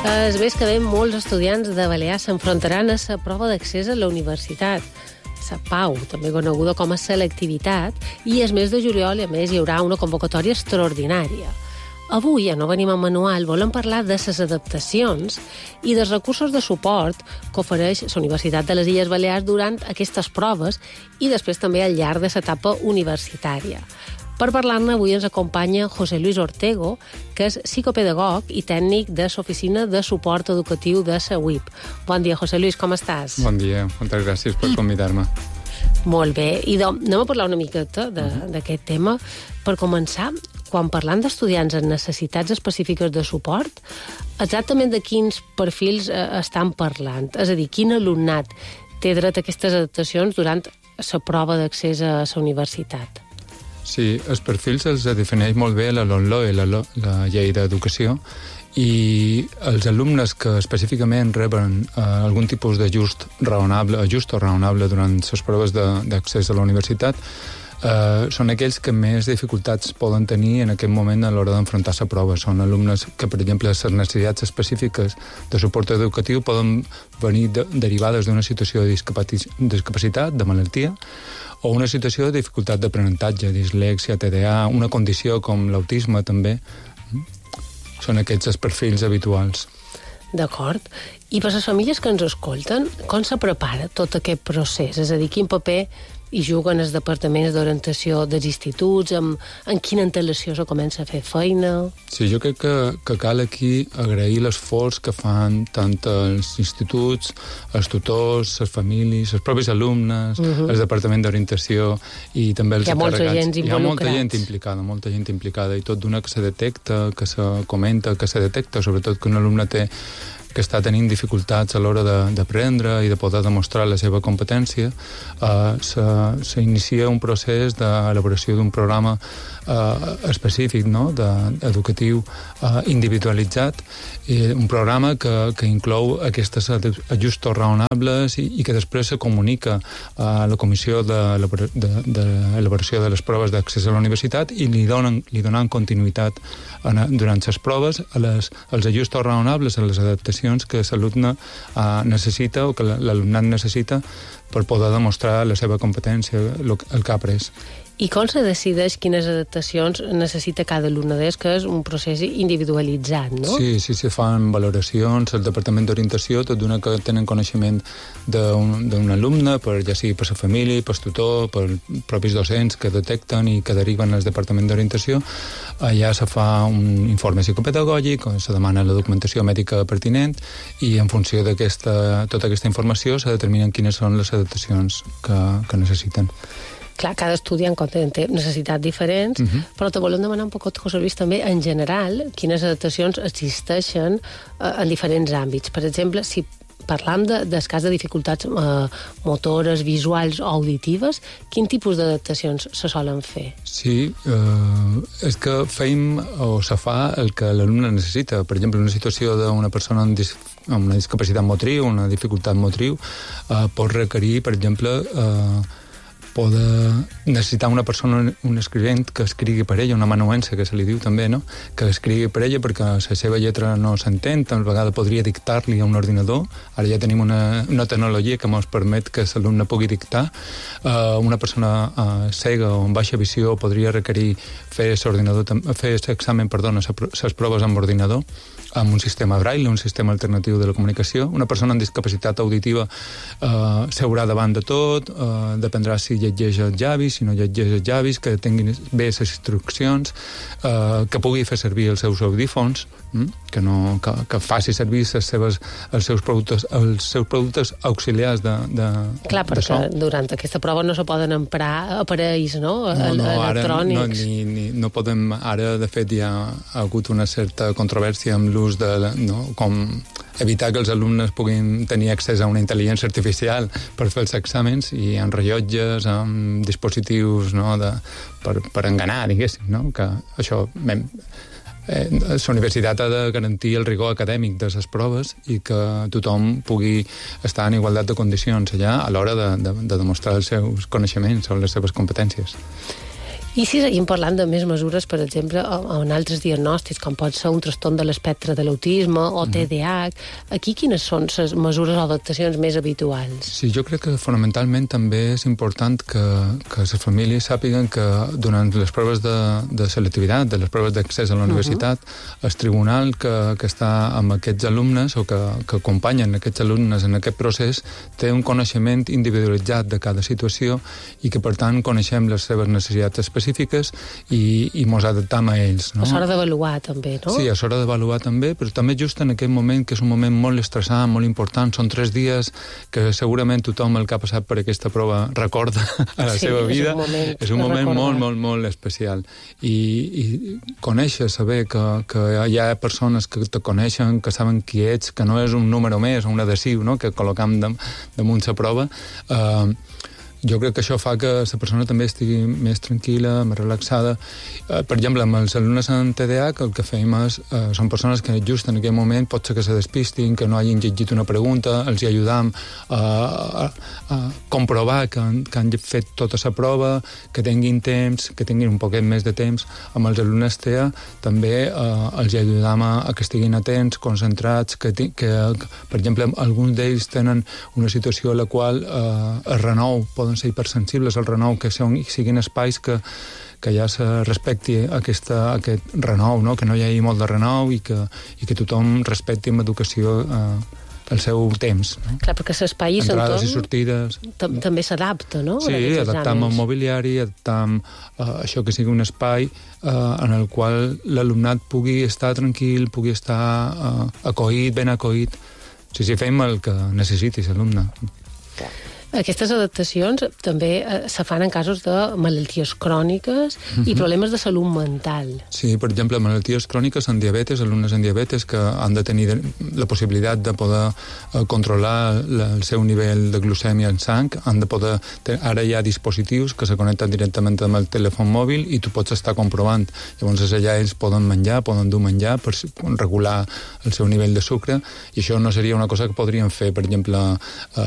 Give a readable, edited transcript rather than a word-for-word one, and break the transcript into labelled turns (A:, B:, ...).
A: El mes que ve molts estudiants de Balears s'enfrontaran a la prova d'accés a la universitat, la PAU, també coneguda com a selectivitat, i el mes de juliol, a més, hi haurà una convocatòria extraordinària. Avui, a No Venim amb Manual, volem parlar de les adaptacions i dels recursos de suport que ofereix la Universitat de les Illes Balears durant aquestes proves i després també al llarg de l'etapa universitària. Per parlar-ne, avui ens acompanya José Luis Ortego, que és psicopedagog i tècnic de l'Oficina de Suport Educatiu de la UIP. Bon dia, José Luis, com estàs?
B: Bon dia, moltes gràcies per convidar-me.
A: Molt bé, i anem a parlar una miqueta d'aquest tema. Per començar, quan parlant d'estudiants amb necessitats específiques de suport, exactament de quins perfils estan parlant? És a dir, quin alumnat té dret a aquestes adaptacions durant la prova d'accés a la universitat?
B: Sí, els perfils els defineix molt bé la LOMLOE, la llei d'educació, i els alumnes que específicament reben algun tipus d'ajust o raonable durant les proves d'accés a la universitat són aquells que més dificultats poden tenir en aquest moment a l'hora d'enfrontar-se a prova. Són alumnes que, per exemple, les necessitats específiques de suport educatiu poden venir derivades d'una situació de discapacitat, de malaltia, o una situació de dificultat d'aprenentatge, dislèxia, TDA, una condició com l'autisme també. Són aquests els perfils habituals.
A: D'acord. I per les famílies que ens escolten, com se prepara tot aquest procés? És a dir, quin paper hi juguen els departaments d'orientació dels instituts, en quina antelació se comença a fer feina?
B: Sí, jo crec que cal aquí agrair l'esforç que fan tant els instituts, els tutors, les famílies, els propis alumnes, el departament d'orientació i també els encarregats.
A: Hi ha molta
B: gent implicada i tot d'una que se detecta, que se comenta, que se detecta, sobretot que un alumne que està tenint dificultats a l'hora d'aprendre i de poder demostrar la seva competència, s'inicia un procés d'elaboració d'un programa específic, no?, educatiu individualitzat, un programa que inclou aquests ajustos raonables i que després se comunica a la comissió d'elaboració de les proves d'accés a la universitat i li donen continuïtat durant les proves als ajustos raonables, a les adaptacions que l'alumne necessita o que l'alumnat necessita per poder demostrar la seva competència, el que ha après.
A: I com se decideix quines adaptacions necessita cada alumne d'ells, que és un procés individualitzat, no?
B: Sí, se fan valoracions, el departament d'orientació, tot d'una que tenen coneixement d'un alumne, ja sigui per la família, per el tutor, per propis docents que detecten i que deriven al departament d'orientació. Allà se fa un informe psicopedagògic, se demana la documentació mèdica pertinent i en funció de tota aquesta informació se determinen quines són les adaptacions que necessiten.
A: Clar, cada estudiant té necessitats diferents, però te volem demanar un poc, José Luis, també, en general, quines adaptacions existeixen en diferents àmbits. Per exemple, si parlam del cas de dificultats motores, visuals o auditives, quin tipus d'adaptacions se solen fer?
B: Sí, és que fem o se fa el que l'alumne necessita. Per exemple, una situació d'una persona amb una discapacitat motriu, una dificultat motriu, pot requerir, per exemple, poder necessitar una persona, un escrivent que escrigui per ella, una amanuense, que se li diu també, no?, que escrigui per ella perquè la seva lletra no s'entén, tal vegada podria dictar-li a un ordinador. Ara ja tenim una tecnologia que ens permet que l'alumne pugui dictar. Una persona cega o amb baixa visió podria requerir fer l'examen, les proves amb ordinador, amb un sistema Braille, un sistema alternatiu de la comunicació. Una persona amb discapacitat auditiva seurà davant de tot, dependrà si llegeix els llavis, si no llegeix els llavis, que tinguin bé les instruccions, que pugui fer servir els seus audífons, que faci servir els seus productes auxiliars de
A: Clar, perquè
B: so.
A: Durant aquesta prova no se poden emprar aparells, no? Electrònics.
B: No podem. Ara, de fet, hi ha hagut una certa controvèrsia amb l'ús com evitar que els alumnes puguin tenir accés a una intel·ligència artificial per fer els exàmens, i en rellotges, amb dispositius per enganar, diguéssim, no? Que això... La universitat ha de garantir el rigor acadèmic de les proves i que tothom pugui estar en igualtat de condicions allà a l'hora de demostrar els seus coneixements o les seves competències.
A: I si seguim parlant de més mesures, per exemple, en altres diagnòstics, com pot ser un trastorn de l'espectre de l'autisme o TDAH, aquí quines són les mesures o adaptacions més habituals?
B: Sí, jo crec que fonamentalment també és important que les famílies sàpiguen que durant les proves de selectivitat, de les proves d'accés a la universitat, el tribunal que està amb aquests alumnes o que acompanyen aquests alumnes en aquest procés té un coneixement individualitzat de cada situació i que, per tant, coneixem les seves necessitats específiques i mos adaptam a ells. No?
A: És hora d'avaluar, també, no?
B: Sí, és hora d'avaluar també, però també just en aquest moment, que és un moment molt estressant, molt important, són 3 dies que segurament tothom el que ha passat per aquesta prova recorda a la seva vida. És un moment molt, molt, molt especial. I conèixer, saber que hi ha persones que te coneixen, que saben qui ets, que no és un número més o un adhesiu, no?, que col·locam damunt la prova, jo crec que això fa que la persona també estigui més tranquil·la, més relaxada. Per exemple, amb els alumnes amb TDAH, el que fem són persones que just en aquell moment pot ser que se despistin, que no hagin llegit una pregunta, els hi ajudam a comprovar que han fet tota la prova, que tinguin temps, que tinguin un poquet més de temps. Amb els alumnes TEA també els hi ajudam a que estiguin atents, concentrats, que per exemple, alguns d'ells tenen una situació en la qual el renou poden ser hipersensibles al renou, que siguin espais que ja se respecti aquest renou, no? Que no hi hagi molt de renou i que tothom respecti amb educació el seu temps. No?
A: Clar, perquè l'espai i
B: entrades i sortides
A: també s'adapta, no?
B: Sí, adaptam el mobiliari, adaptam això que sigui un espai en el qual l'alumnat pugui estar tranquil, pugui estar acollit, ben acollit. Sí, fem el que necessiti l'alumne.
A: Aquestes adaptacions també se fan en casos de malalties cròniques i problemes de salut mental.
B: Sí, per exemple, malalties cròniques en diabetes, alumnes en diabetes que han de tenir la possibilitat de poder controlar el seu nivell de glucèmia en sang, han de poder... Ara hi ha dispositius que se connecten directament amb el telèfon mòbil i tu pots estar comprovant. Llavors allà ells poden menjar, poden dur menjar per regular el seu nivell de sucre i això no seria una cosa que podrien fer, per exemple,